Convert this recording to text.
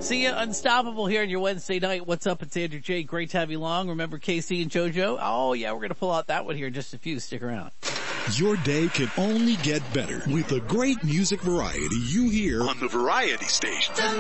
See ya, Unstoppable here on your Wednesday night. What's up? It's Andrew J. Great to have you along. Remember Casey and JoJo? Oh yeah, we're going to pull out that one here in just a few. Stick around. Your day can only get better with the great music variety you hear on the Variety Station.